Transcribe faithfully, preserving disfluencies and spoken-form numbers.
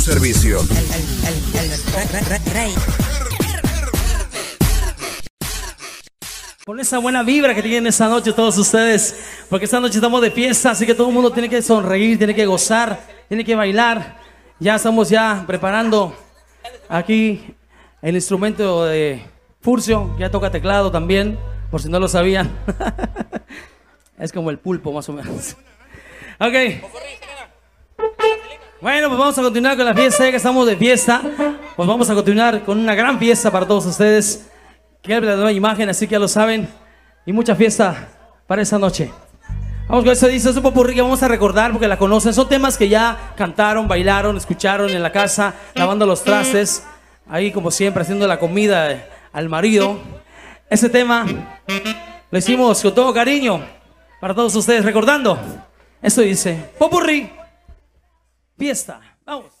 Servicio. Con esa buena vibra que tienen esta noche todos ustedes, porque esta noche estamos de fiesta, así que todo el mundo tiene que sonreír, tiene que gozar, tiene que bailar. Ya estamos ya preparando aquí el instrumento de Furcio, que ya toca teclado también, por si no lo sabían. Es como el pulpo más o menos. Ok. Bueno, pues vamos a continuar con la fiesta, ya que estamos de fiesta. Pues vamos a continuar con una gran fiesta para todos ustedes. Que es la nueva imagen, así que ya lo saben. Y mucha fiesta para esta noche. Vamos con eso, dice, es un popurrí que vamos a recordar porque la conocen. Son temas que ya cantaron, bailaron, escucharon en la casa, lavando los trastes. Ahí como siempre, haciendo la comida al marido. Ese tema lo hicimos con todo cariño para todos ustedes, recordando. Esto dice, popurrí, fiesta. Vamos.